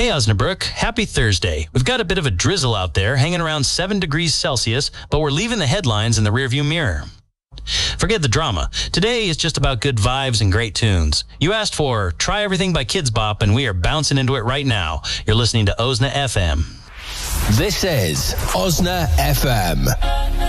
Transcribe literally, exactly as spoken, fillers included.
Osnabrück, happy Thursday. We've got a bit of a drizzle out there, hanging around seven degrees Celsius, but we're leaving the headlines in the rearview mirror. Forget the drama. Today is just about good vibes and great tunes. You asked for Try Everything by Kids Bop, and we are bouncing into it right now. You're listening to O S N A F M. This is O S N A F M.